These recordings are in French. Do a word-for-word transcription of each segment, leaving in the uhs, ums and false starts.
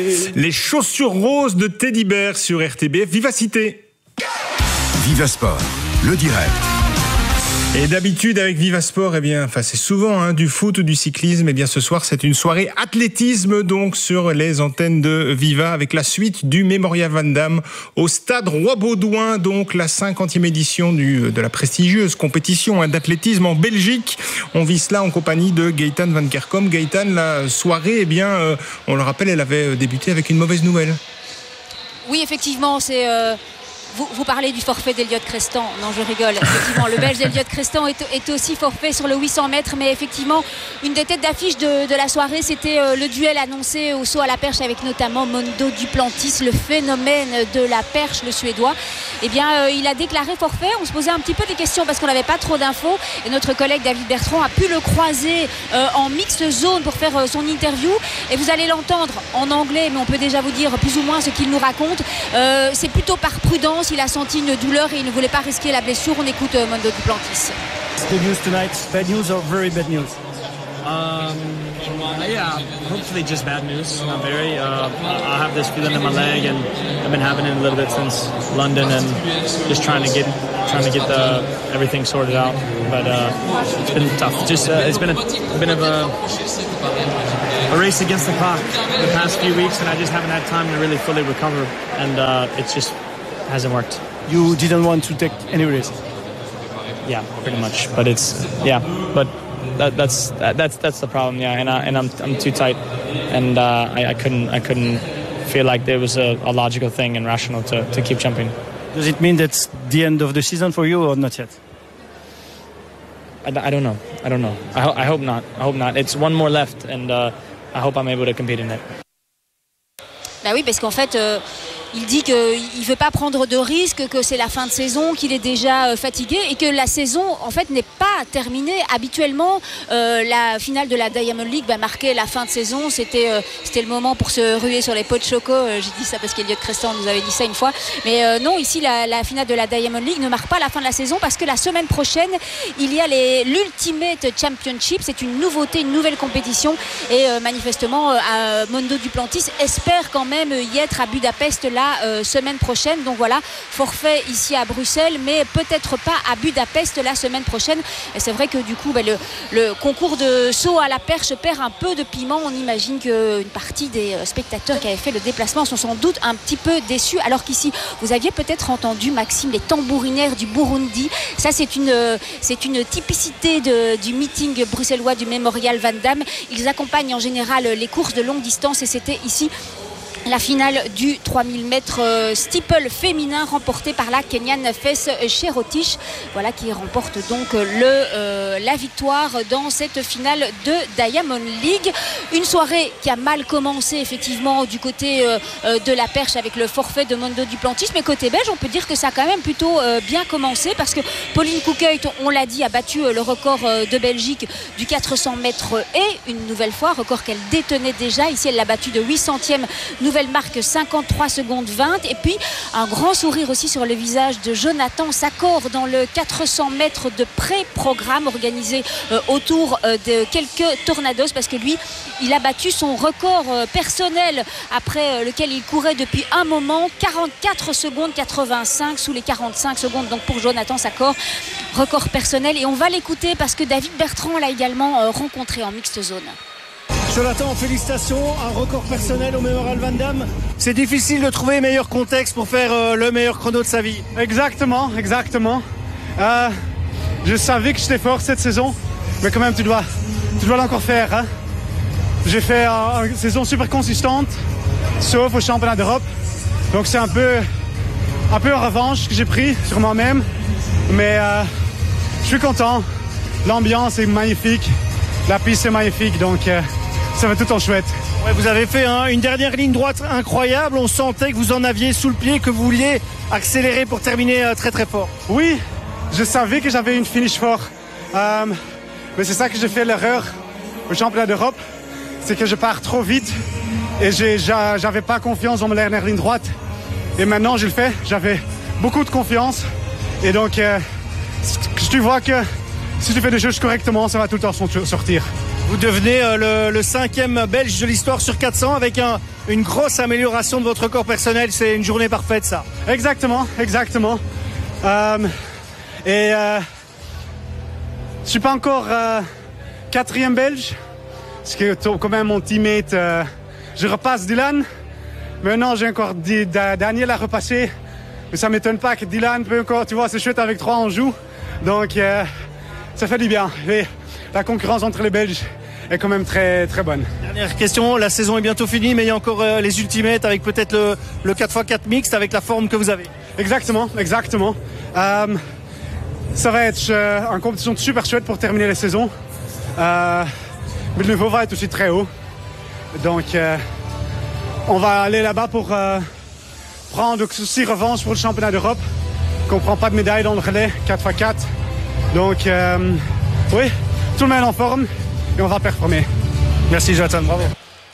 Les chaussures roses de Teddy Bear sur R T B F Vivacité. Vivasport, le direct. Et d'habitude avec Vivasport, eh bien, enfin c'est souvent hein, du foot ou du cyclisme. Eh bien ce soir c'est une soirée athlétisme donc sur les antennes de Viva avec la suite du Mémorial Van Damme au Stade Roi-Baudouin, donc la cinquantième édition du, de la prestigieuse compétition hein, d'athlétisme en Belgique. On vit cela en compagnie de Gaëtan Van Kerkom. Gaëtan, la soirée, eh bien, euh, on le rappelle, elle avait débuté avec une mauvaise nouvelle. Oui, effectivement, c'est. Euh... Vous, vous parlez du forfait d'Elliott Crestan. Non, je rigole. Effectivement, le Belge Elliott Crestan est, est aussi forfait sur le huit cents mètres. Mais effectivement, une des têtes d'affiche de, de la soirée, c'était euh, le duel annoncé au saut à la perche avec notamment Mondo Duplantis, le phénomène de la perche, le Suédois. Eh bien, euh, il a déclaré forfait. On se posait un petit peu des questions parce qu'on n'avait pas trop d'infos. Et notre collègue David Bertrand a pu le croiser euh, en mixte zone pour faire euh, son interview. Et vous allez l'entendre en anglais, mais on peut déjà vous dire plus ou moins ce qu'il nous raconte. Euh, c'est plutôt par prudence. Il a senti une douleur et il ne voulait pas risquer la blessure. On écoute euh, Mondo Duplantis. Good news tonight. Bad news or very bad news? Um, yeah, hopefully just bad news. Not very. Uh, I have this feeling in my leg, and I've been having it a little bit since London, and just trying to get trying to get the everything sorted out. But uh, it's been tough. Just uh, it's been a bit of a a race against the clock the past few weeks, and I just haven't had time to really fully recover, and uh, it's just hasn't worked. You didn't want to take any risk. Yeah, pretty much. But it's yeah, but that, that's that, that's that's the problem. Yeah, and I, and I'm I'm too tight, and uh, I, I couldn't I couldn't feel like there was a, a logical thing and rational to, to keep jumping. Does it mean that's the end of the season for you or not yet? I, I don't know. I don't know. I, ho- I hope not. I hope not. It's one more left, and uh, I hope I'm able to compete in it. Bah oui, parce qu'en fait. Euh... Il dit qu'il ne veut pas prendre de risques, que c'est la fin de saison, qu'il est déjà fatigué et que la saison en fait n'est pas terminée. Habituellement, euh, la finale de la Diamond League bah, marquait la fin de saison. C'était, euh, c'était le moment pour se ruer sur les pots de choco. Euh, j'ai dit ça parce qu'Elliott Crestan nous avait dit ça une fois. Mais euh, non, ici, la, la finale de la Diamond League ne marque pas la fin de la saison parce que la semaine prochaine, il y a les, l'Ultimate Championship. C'est une nouveauté, une nouvelle compétition. Et euh, manifestement, euh, Mondo Duplantis espère quand même y être à Budapest là. La euh, semaine prochaine, donc voilà, forfait ici à Bruxelles, mais peut-être pas à Budapest la semaine prochaine. Et c'est vrai que du coup, bah, le, le concours de saut à la perche perd un peu de piment. On imagine qu'une partie des spectateurs qui avaient fait le déplacement sont sans doute un petit peu déçus. Alors qu'ici, vous aviez peut-être entendu, Maxime, les tambourinaires du Burundi. Ça, c'est une, c'est une typicité de, du meeting bruxellois du Mémorial Van Damme. Ils accompagnent en général les courses de longue distance et c'était ici la finale du trois mille mètres euh, steeple féminin remportée par la Kenyane Fess Cherotich, voilà qui remporte donc le, euh, la victoire dans cette finale de Diamond League. Une soirée qui a mal commencé effectivement du côté euh, de la perche avec le forfait de Mondo Duplantis, mais côté belge on peut dire que ça a quand même plutôt euh, bien commencé parce que Pauline Koekuyt, on l'a dit, a battu euh, le record euh, de Belgique du quatre cents mètres et une nouvelle fois, record qu'elle détenait déjà. Ici elle l'a battu de huit centièmes. Nouvelle marque cinquante-trois secondes vingt et puis un grand sourire aussi sur le visage de Jonathan Sakor dans le quatre cents mètres de pré-programme organisé euh, autour euh, de quelques tornados parce que lui il a battu son record euh, personnel après euh, lequel il courait depuis un moment, quarante-quatre secondes quatre-vingt-cinq sous les quarante-cinq secondes donc pour Jonathan Sakor, record personnel. Et on va l'écouter parce que David Bertrand l'a également euh, rencontré en mixte zone. Jonathan, félicitations, un record personnel au Mémorial Van Damme. C'est difficile de trouver meilleur contexte pour faire euh, le meilleur chrono de sa vie. Exactement, exactement. Euh, je savais que j'étais fort cette saison, mais quand même tu dois, tu dois l'encore faire. Hein. J'ai fait euh, une saison super consistante, sauf au championnat d'Europe. Donc c'est un peu, un peu en revanche que j'ai pris sur moi-même. Mais euh, je suis content, l'ambiance est magnifique, la piste est magnifique, donc... Euh, ça va tout en chouette. Ouais, vous avez fait hein, une dernière ligne droite incroyable. On sentait que vous en aviez sous le pied, que vous vouliez accélérer pour terminer euh, très très fort. Oui, je savais que j'avais une finish fort. Euh, mais c'est ça que j'ai fait l'erreur au championnat d'Europe. C'est que je pars trop vite et j'ai, j'avais pas confiance dans ma dernière ligne droite. Et maintenant je le fais. J'avais beaucoup de confiance. Et donc euh, tu vois que si tu fais des choses correctement, ça va tout le temps sortir. Vous devenez euh, le, le cinquième belge de l'histoire sur quatre cents avec un, une grosse amélioration de votre record personnel. C'est une journée parfaite, ça. Exactement, exactement. Euh, et euh, je suis pas encore euh, quatrième belge, parce que quand même mon teammate, euh, je repasse Dylan. Maintenant, j'ai encore dit, Daniel à repasser. Mais ça m'étonne pas que Dylan peut encore, tu vois, c'est chouette, avec trois on joue. Donc, euh, ça fait du bien. Et la concurrence entre les Belges est quand même très, très bonne. Dernière question, la saison est bientôt finie, mais il y a encore euh, les ultimates avec peut-être le, le quatre par quatre mixte avec la forme que vous avez. Exactement, exactement. Euh, ça va être euh, une compétition super chouette pour terminer la saison. Euh, mais le niveau va être aussi très haut. Donc, euh, on va aller là-bas pour euh, prendre aussi revanche pour le championnat d'Europe. Qu'on ne prend pas de médaille dans le relais quatre par quatre. Donc, euh, oui, tout le monde est en forme et on va performer. Merci Jonathan, bravo.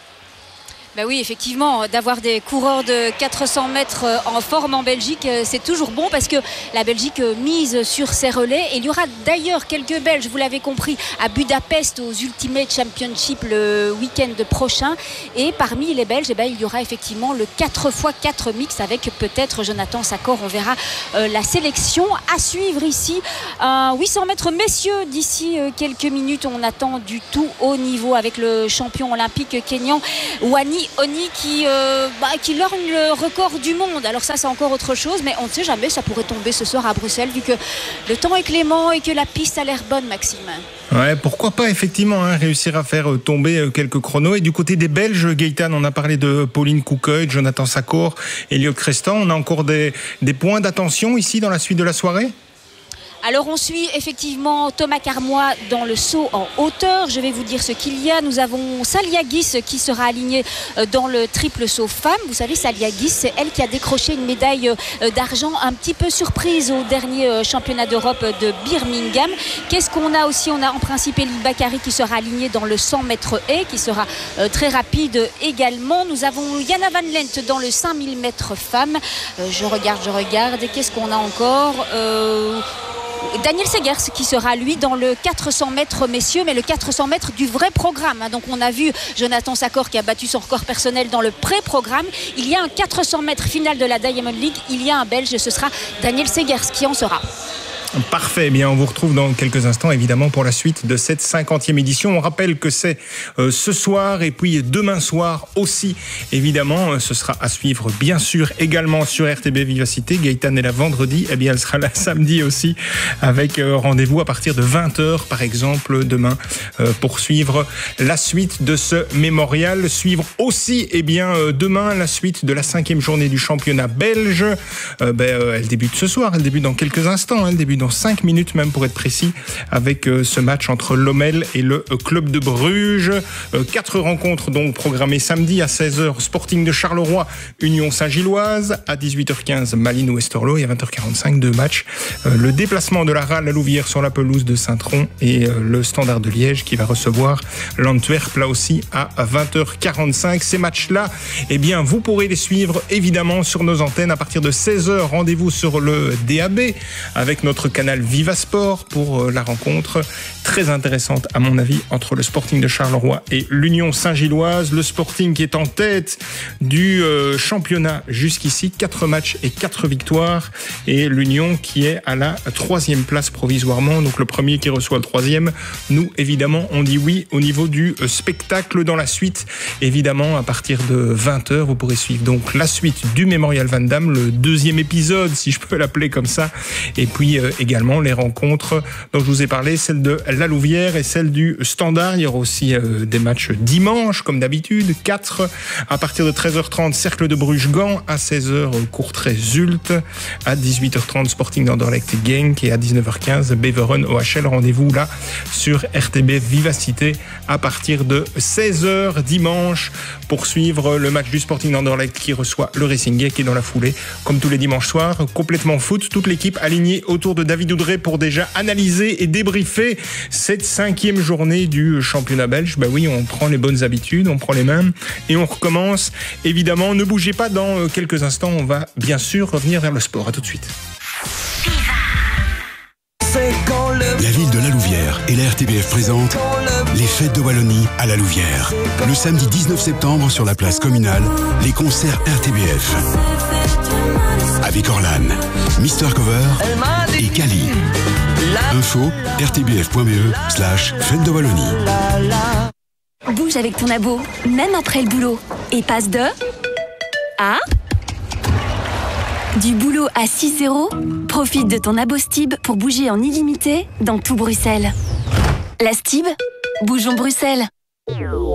Ben oui, effectivement, d'avoir des coureurs de quatre cents mètres en forme en Belgique, c'est toujours bon parce que la Belgique mise sur ses relais. Et il y aura d'ailleurs quelques Belges, vous l'avez compris, à Budapest aux Ultimate Championship le week-end prochain. Et parmi les Belges, eh ben, il y aura effectivement le quatre par quatre mix avec peut-être Jonathan Sakor. On verra euh, la sélection à suivre ici. Un huit cents mètres messieurs d'ici euh, quelques minutes. On attend du tout haut niveau avec le champion olympique kényan Wani Oni qui, euh, bah, qui lorgne le record du monde. Alors ça c'est encore autre chose, mais on ne sait jamais, ça pourrait tomber ce soir à Bruxelles vu que le temps est clément et que la piste a l'air bonne, Maxime. Ouais, pourquoi pas effectivement hein, réussir à faire tomber quelques chronos. Et du côté des Belges, Gaëtan, on a parlé de Pauline Coucœil, Jonathan Sakor, Elliot Crestan. On a encore des, des points d'attention ici dans la suite de la soirée ? Alors on suit effectivement Thomas Carmois dans le saut en hauteur. Je vais vous dire ce qu'il y a. Nous avons Saliagis qui sera alignée dans le triple saut femme. Vous savez, Saliagis, c'est elle qui a décroché une médaille d'argent un petit peu surprise au dernier championnat d'Europe de Birmingham. Qu'est-ce qu'on a aussi? On a en principe Elie Bakary qui sera alignée dans le cent mètres haies, qui sera très rapide également. Nous avons Jana Van Lent dans le cinq mille mètres femme. Je regarde, je regarde. Qu'est-ce qu'on a encore euh... Daniel Segers qui sera lui dans le quatre cents mètres messieurs, mais le quatre cents mètres du vrai programme. Donc on a vu Jonathan Sakor qui a battu son record personnel dans le pré-programme. Il y a un quatre cents mètres final de la Diamond League. Il y a un Belge, ce sera Daniel Segers qui en sera. Parfait, eh bien on vous retrouve dans quelques instants évidemment pour la suite de cette cinquantième édition. On rappelle que c'est euh, ce soir et puis demain soir aussi évidemment. Euh, ce sera à suivre bien sûr également sur R T B Vivacité. Gaëtan est là vendredi, eh bien elle sera là samedi aussi avec euh, rendez-vous à partir de vingt heures par exemple demain euh, pour suivre la suite de ce mémorial. Suivre aussi eh bien euh, demain la suite de la cinquième journée du championnat belge. Euh, ben, euh, elle débute ce soir, elle débute dans quelques instants, hein, elle débute dans cinq minutes même pour être précis avec euh, ce match entre Lommel et le euh, Club de Bruges. Euh, quatre rencontres donc programmées samedi à seize heures, Sporting de Charleroi, Union Saint-Gilloise, à dix-huit heures quinze, Malines Westerlo et à vingt heures quarante-cinq, deux matchs. Euh, le déplacement de la R A L à Louvière sur la pelouse de Saint-Tron et euh, le Standard de Liège qui va recevoir l'Antwerp là aussi à vingt heures quarante-cinq. Ces matchs-là, eh bien, vous pourrez les suivre évidemment sur nos antennes à partir de seize heures. Rendez-vous sur le D A B avec notre canal Vivasport pour la rencontre très intéressante à mon avis entre le Sporting de Charleroi et l'Union Saint-Gilloise. Le Sporting qui est en tête du euh, championnat jusqu'ici, quatre matchs et quatre victoires, et l'Union qui est à la troisième place provisoirement, donc le premier qui reçoit le troisième. Nous évidemment on dit oui au niveau du euh, spectacle. Dans la suite évidemment à partir de vingt heures vous pourrez suivre donc la suite du Mémorial Van Damme, le deuxième épisode si je peux l'appeler comme ça, et puis euh, également les rencontres dont je vous ai parlé, celle de la Louvière et celle du Standard. Il y aura aussi euh, des matchs dimanche comme d'habitude, quatre à partir de treize heures trente, Cercle de Bruges-Gand, à seize heures Courtrai-Zult, à dix-huit heures trente Sporting d'Anderlecht et Genk, et à dix-neuf heures quinze Beveren O H L. Rendez-vous là sur R T B Vivacité à partir de seize heures dimanche pour suivre le match du Sporting d'Anderlecht qui reçoit le Racing Genk, et dans la foulée comme tous les dimanches soirs complètement foot, toute l'équipe alignée autour de David Oudré pour déjà analyser et débriefer cette cinquième journée du championnat belge. Bah oui, on prend les bonnes habitudes, on prend les mêmes et on recommence. Évidemment, ne bougez pas, dans quelques instants, on va bien sûr revenir vers le sport. À tout de suite. C'est quand La ville de La Louvière et la R T B F présentent les Fêtes de Wallonie à La Louvière. Le samedi dix-neuf septembre sur la place communale, les concerts R T B F. Avec Orlan, Mister Cover et Kali. Info r t b f point b e slash fête de Wallonie. Bouge avec ton abo, même après le boulot. Et passe de... à... Du boulot à six euros. Profite de ton abo Stib pour bouger en illimité dans tout Bruxelles. La Stib, bougeons Bruxelles.